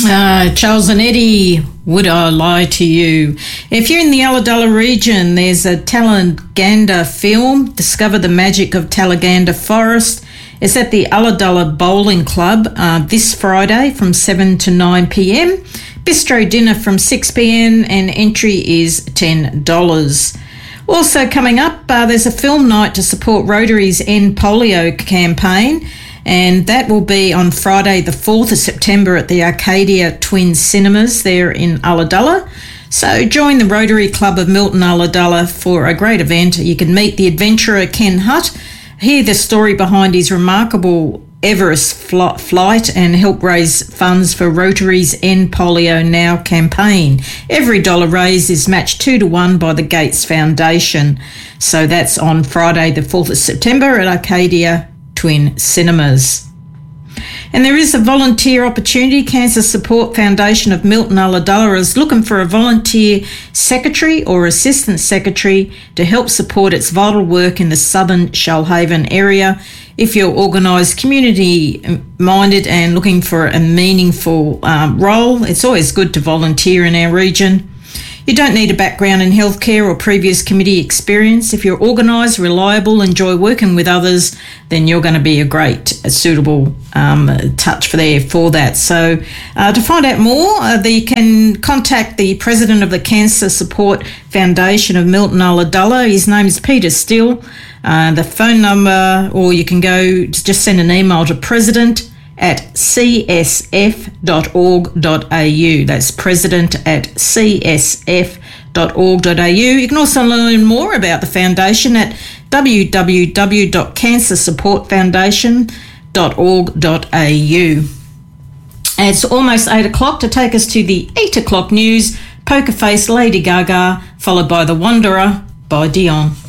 Charles and Eddie, would I lie to you? If you're in the Ulladulla region, there's a Talaganda film, Discover the Magic of Talaganda Forest. It's at the Ulladulla Bowling Club this Friday from 7 to 9 p.m. Bistro dinner from 6 p.m. and entry is $10. Also coming up, there's a film night to support Rotary's End Polio campaign, and that will be on Friday the 4th of September at the Arcadia Twin Cinemas there in Ulladulla. So join the Rotary Club of Milton Ulladulla for a great event. You can meet the adventurer Ken Hutt, hear the story behind his remarkable Everest flight and help raise funds for Rotary's End Polio Now campaign. Every dollar raised is matched 2-1 by the Gates Foundation. So that's on Friday the 4th of September at Arcadia Twin Cinemas. And there is a volunteer opportunity. Cancer Support Foundation of Milton Ulladulla is looking for a volunteer secretary or assistant secretary to help support its vital work in the southern Shoalhaven area. If you're organised, community-minded and looking for a meaningful role, it's always good to volunteer in our region. You don't need a background in healthcare or previous committee experience. If you're organised, reliable, enjoy working with others, then you're going to be a suitable touch for that. So to find out more, you can contact the President of the Cancer Support Foundation of Milton Ulladulla. His name is Peter Still. The phone number, or you can just send an email to president@csf.org.au. That's president@csf.org.au. You can also learn more about the foundation at www.cancersupportfoundation.org.au. It's almost 8 o'clock. To take us to the 8 o'clock news, Poker Face Lady Gaga, followed by The Wanderer by Dion.